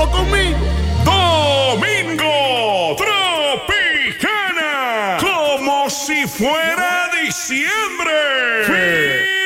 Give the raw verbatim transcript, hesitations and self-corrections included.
solo conmigo. Domingo Tropicana, como si fuera diciembre.